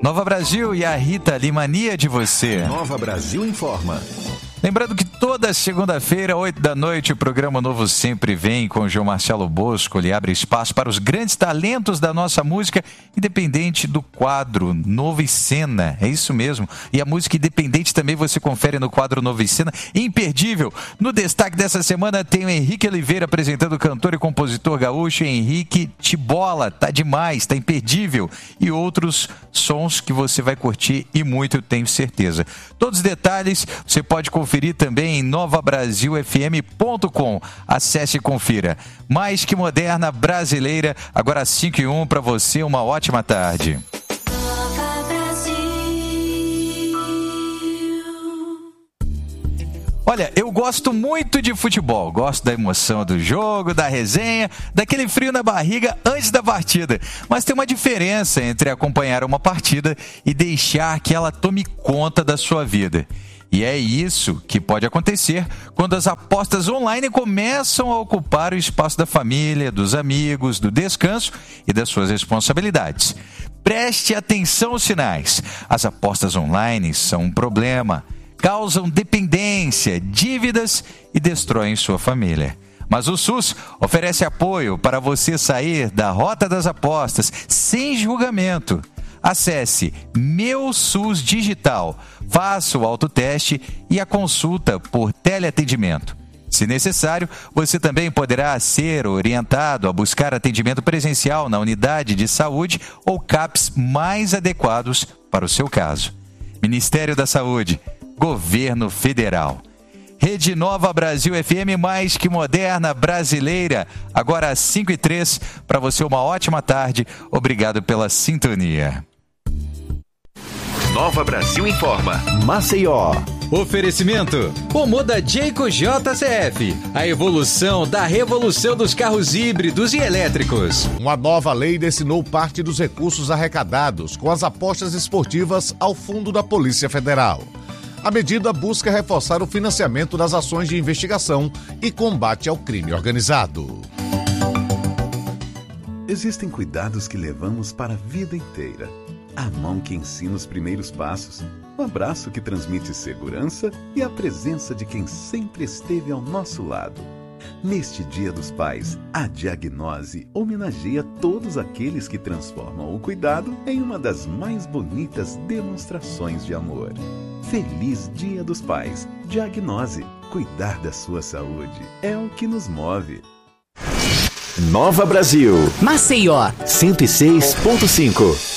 Nova Brasil e a Rita Lee, Mania de Você. Nova Brasil informa. Lembrando que toda segunda-feira, 8 da noite, o programa Novo Sempre Vem com o João Marcelo Bosco. Ele abre espaço para os grandes talentos da nossa música, independente do quadro Novo em Cena. É isso mesmo. E a música independente também você confere no quadro Novo em Cena. Imperdível. No destaque dessa semana tem o Henrique Oliveira apresentando o cantor e compositor gaúcho Henrique Tibola. Tá demais, tá imperdível. E outros sons que você vai curtir e muito, eu tenho certeza. Todos os detalhes você pode conferir também em novabrasilfm.com. Acesse e confira. Mais que moderna brasileira, agora 5:01 para você, uma ótima tarde. Olha, eu gosto muito de futebol, gosto da emoção do jogo, da resenha, daquele frio na barriga antes da partida. Mas tem uma diferença entre acompanhar uma partida e deixar que ela tome conta da sua vida. E é isso que pode acontecer quando as apostas online começam a ocupar o espaço da família, dos amigos, do descanso e das suas responsabilidades. Preste atenção aos sinais. As apostas online são um problema. Causam dependência, dívidas e destroem sua família. Mas o SUS oferece apoio para você sair da rota das apostas sem julgamento. Acesse Meu SUS Digital, faça o autoteste e a consulta por teleatendimento. Se necessário, você também poderá ser orientado a buscar atendimento presencial na unidade de saúde ou CAPs mais adequados para o seu caso. Ministério da Saúde, Governo Federal. Rede Nova Brasil FM, mais que moderna, brasileira. Agora às 5:03, para você uma ótima tarde. Obrigado pela sintonia. Nova Brasil informa. Maceió. Oferecimento: Omoda Jayco JCF. A evolução da revolução dos carros híbridos e elétricos. Uma nova lei destinou parte dos recursos arrecadados com as apostas esportivas ao fundo da Polícia Federal. A medida busca reforçar o financiamento das ações de investigação e combate ao crime organizado. Existem cuidados que levamos para a vida inteira. A mão que ensina os primeiros passos, o abraço que transmite segurança e a presença de quem sempre esteve ao nosso lado. Neste Dia dos Pais, a Diagnose homenageia todos aqueles que transformam o cuidado em uma das mais bonitas demonstrações de amor. Feliz Dia dos Pais. Diagnose. Cuidar da sua saúde é o que nos move. Nova Brasil. Maceió 106.5.